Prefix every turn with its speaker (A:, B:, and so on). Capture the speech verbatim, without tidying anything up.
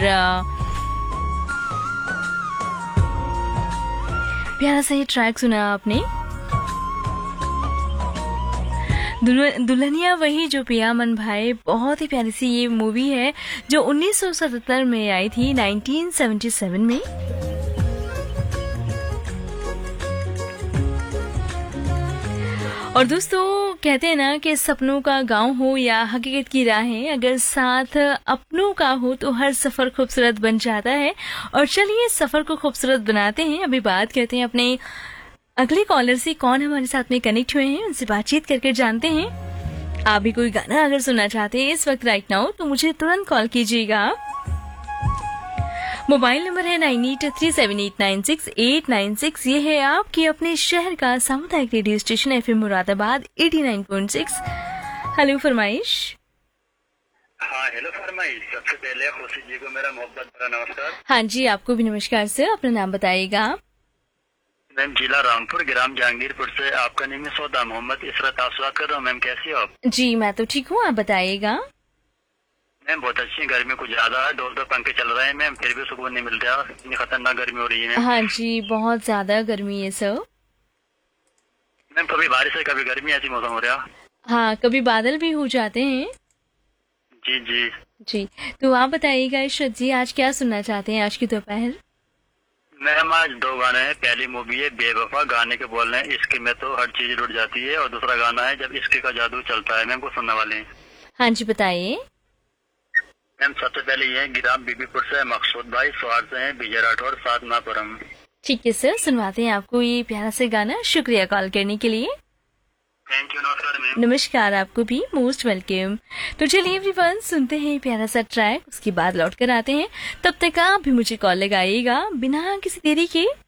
A: अ, प्यारा सा ये ट्रैक सुना आपने। दुल्हन- दुल्हनिया वही जो पिया मन भाए, बहुत ही प्यारी सी ये मूवी है जो उन्नीस सौ सतहत्तर में आई थी, उन्नीस सौ सतहत्तर में। और दोस्तों कहते हैं ना कि सपनों का गांव हो या हकीकत की राहें, अगर साथ अपनों का हो तो हर सफर खूबसूरत बन जाता है। और चलिए सफर को खूबसूरत बनाते हैं। अभी बात करते हैं अपने अगले कॉलर से, कौन हमारे साथ में कनेक्ट हुए हैं, उनसे बातचीत करके जानते हैं। आप भी कोई गाना अगर सुनना चाहते हैं इस वक्त राइट नाउ तो मुझे तुरंत कॉल कीजिएगा। मोबाइल नंबर है nine eight three seven eight nine six eight nine six. ये है आपके अपने शहर का सामुदायिक radio station FM Moradabad eighty nine point six. Hello फरमाइश।
B: हाँ हेलो फरमाइश। सबसे पहले खुशी जी को मेरा मोहब्बत भरा नमस्कार।
A: हाँ जी, आपको भी नमस्कार सर। अपना नाम बताइएगा।
B: मैम जिला रामपुर, ग्राम जहांगीरपुर से आपका नेम है सौदा मोहम्मद इसरत आसवा कर रहा हूँ। मैम कैसी हो आप?
A: जी मैं तो ठीक हूँ, आप बताइएगा।
B: मैम बहुत अच्छी, गर्मी कुछ ज्यादा है, दो दो पंखे चल रहे हैं मैम, फिर भी सुकून नहीं मिल रहा, इतनी खतरनाक गर्मी हो रही है मैम।
A: हाँ जी, बहुत ज्यादा गर्मी है सर।
B: मैम कभी बारिश है कभी गर्मी, ऐसी मौसम हो रहा।
A: हाँ, कभी बादल भी हो जाते हैं।
B: जी जी
A: जी, तो आप बताइएगा इशरत जी, आज क्या सुनना चाहते हैं आज की दोपहर?
B: मैम आज दो गाने हैं। पहली मूवी है बेवफा, गाने के बोल रहे हैं इसके में तो हर चीज रुट जाती है, और दूसरा गाना है जब इसके का जादू चलता है। मैम को सुनने वाले हैं।
A: हाँ जी बताइए।
B: मैम सबसे पहले ये है गिराम बीबीपुर से मकसूद भाई, स्वार से है विजय राठौर, सात मापुरम।
A: ठीक है सर, सुनवाते हैं आपको ये प्यारा सा गाना। शुक्रिया कॉल करने के लिए।
B: Thank you. नमस्कार मैम।
A: नमस्कार, आपको भी मोस्ट वेलकम। तो चलिए एवरीवन सुनते हैं प्यारा सा ट्रैक, उसके बाद लौट कर आते हैं। तब तक आप भी मुझे कॉल लगाइएगा बिना किसी देरी के।